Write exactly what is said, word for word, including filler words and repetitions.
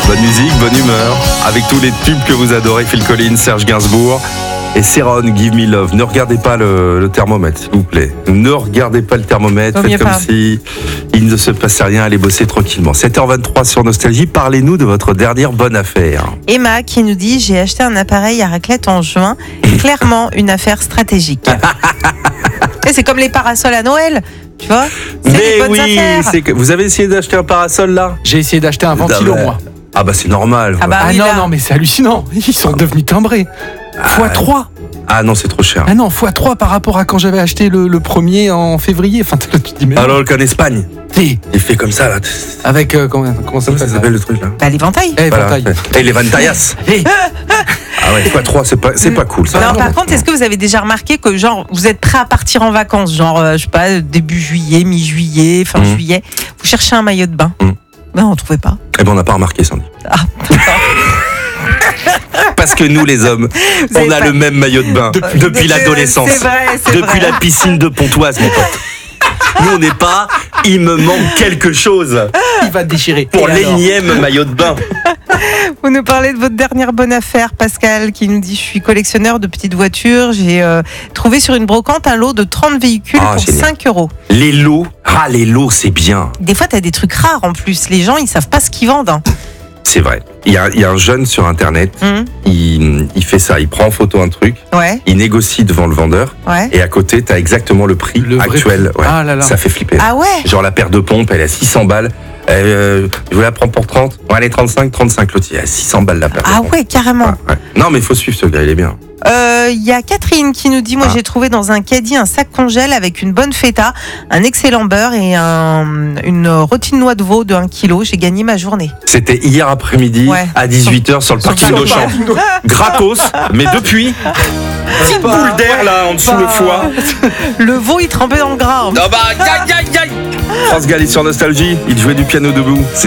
Bonne musique, bonne humeur, avec tous les tubes que vous adorez, Phil Collins, Serge Gainsbourg et Céron, Give Me Love. Ne regardez pas le, le thermomètre, s'il vous plaît. Ne regardez pas le thermomètre, faites comme pas. si il ne se passait rien, allez bosser tranquillement. sept heures vingt-trois sur Nostalgie, parlez-nous de votre dernière bonne affaire. Emma qui nous dit, j'ai acheté un appareil à raclette en juin, clairement une affaire stratégique. Et c'est comme les parasols à Noël. Tu vois, c'est Mais oui, c'est que vous avez essayé d'acheter un parasol là ? J'ai essayé d'acheter un ventilo, moi. Ah bah c'est normal. Ah, bah, ah oui, non, là. non, mais c'est hallucinant. Ils sont devenus timbrés. fois trois. Ah non, c'est trop cher. Ah non, fois trois par rapport à quand j'avais acheté le, le premier en février. Enfin, tu te dis, mais non. Alors qu'en Espagne, Si. il fait comme ça là. Avec, euh, comment, comment ça Comment ça s'appelle s'appelle le truc là ? Bah, l'éventail. Eh, Voilà. ventail. Et les ventayas. Eh, Ah ouais, fois trois, c'est pas, c'est pas cool ça. Non, par contre, est-ce que vous avez déjà remarqué que genre vous êtes prêt à partir en vacances, genre euh, je sais pas, début juillet, mi-juillet, fin Mmh. juillet, vous cherchez un maillot de bain, Mmh. ben on trouvait pas. Eh ben on n'a pas remarqué Sandy. Ah, Parce que nous les hommes, Vous avez on a pas- le même maillot de bain Euh, depuis c'est- l'adolescence. c'est vrai, c'est Depuis vrai. la piscine de Pontoise, mon pote. Nous on n'est pas, il me manque quelque chose il va te déchirer. pour Et alors l'énième maillot de bain. Vous nous parlez de votre dernière bonne affaire, Pascal, qui nous dit je suis collectionneur de petites voitures, j'ai euh, trouvé sur une brocante un lot de trente véhicules Ah, pour génial. cinq euros. Les lots, ah les lots c'est bien. Des fois t'as des trucs rares en plus, les gens ils savent pas ce qu'ils vendent. Hein. C'est vrai. Il y a, il y a un jeune sur internet, Hum, il, il fait ça, il prend en photo un truc, Ouais, il négocie devant le vendeur ouais. et à côté t'as exactement le prix Le vrai actuel. prix. Ouais. Ah là là. Ça fait flipper. Ah ouais. Genre la paire de pompes, elle est à six cents balles. Euh, je vous la prends pour trente. Bon, allez, trente-cinq, trente-cinq. L'autre, il est à six cents balles la paire de Ah pompes. ouais, carrément. Ouais, ouais. Non, mais il faut suivre ce gars, il est bien. Euh, Il y a Catherine qui nous dit moi Ah. j'ai trouvé dans un caddie un sac congèle avec une bonne feta, un excellent beurre et un, une rôtie de noix de veau de un kilo. J'ai gagné ma journée. C'était hier après-midi Ouais. à dix-huit heures sur le Sur parking le d'Auchan. Gratos, mais depuis, petite boule d'air là en dessous le foie. Le veau il trempait dans le gras. hein. Ah bah, aïe, aïe, aïe. France Gall est sur Nostalgie, il jouait du piano debout. C'est